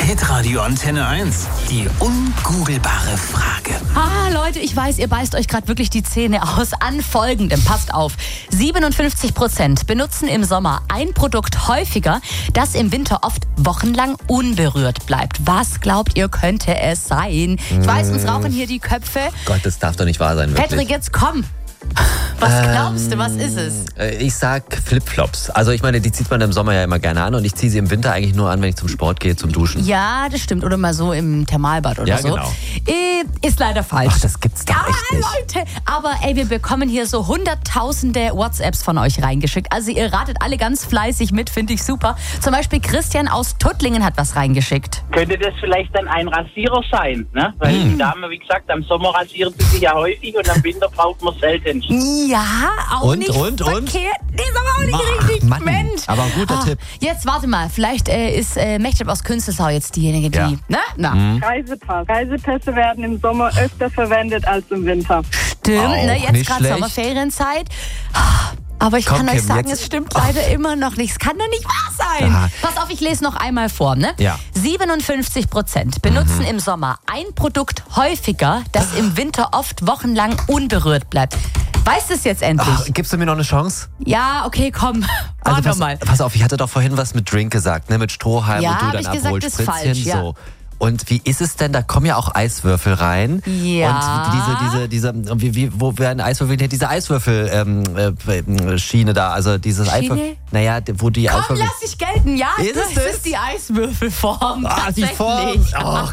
Hitradio Antenne 1. Die ungoogelbare Frage. Leute, ich weiß, ihr beißt euch gerade wirklich die Zähne aus an Folgendem. Passt auf. 57% benutzen im Sommer ein Produkt häufiger, das im Winter oft wochenlang unberührt bleibt. Was glaubt ihr, könnte es sein? Ich weiß, uns rauchen hier die Köpfe. Gott, das darf doch nicht wahr sein, wirklich. Patrick, jetzt komm. Was glaubst du, was ist es? Ich sag Flipflops. Also ich meine, die zieht man im Sommer ja immer gerne an und ich ziehe sie im Winter eigentlich nur an, wenn ich zum Sport gehe, zum Duschen. Ja, das stimmt. Oder mal so im Thermalbad oder so. Genau. Ist leider falsch. Ach, das gibt's doch echt nicht. Leute, aber wir bekommen hier so hunderttausende WhatsApps von euch reingeschickt. Also ihr ratet alle ganz fleißig mit, finde ich super. Zum Beispiel Christian aus Tuttlingen hat was reingeschickt. Könnte das vielleicht dann ein Rasierer sein, ne? Weil die Dame, wie gesagt, am Sommer rasiert sie sich ja häufig und am Winter braucht man selten. Ja, auch Und, nicht und? verkehrt. Nee, ist aber auch nicht richtig. Mann, Mensch. aber ein guter Tipp. Jetzt warte mal, vielleicht ist Mechthild aus Künzelsau jetzt diejenige, die... Ja. Ne? Na. Reisepass. Reisepässe werden im Sommer öfter verwendet als im Winter. Stimmt, Auch ne? Jetzt nicht gerade schlecht. Sommerferienzeit. Aber ich Komm, kann euch Kim, sagen, jetzt- es stimmt leider immer noch nicht. Es kann doch nicht wahr sein. Ja. Pass auf, ich lese noch einmal vor. Ne? Ja. 57% benutzen im Sommer ein Produkt häufiger, das im Winter oft wochenlang unberührt bleibt. Weißt du es jetzt endlich? Ach, gibst du mir noch eine Chance? Ja, okay, komm. Warte pass, mal. pass auf, ich hatte doch vorhin was mit Drink gesagt, ne? Mit Strohhalm Ja, und du hab dann ich gesagt, ist Aperol-Spritzchen. falsch, ja. So. Und wie ist es denn? Da kommen ja auch Eiswürfel rein. Ja. Und wo werden Eiswürfel hier? Diese Eiswürfel Schiene da, also dieses Schiene? Eiswürfel. Naja, wo die Komm, Eiswürfel. lass dich gelten. Ja, Ist das es das? ist die Eiswürfelform. Ah, die Form. Tatsächlich. Oh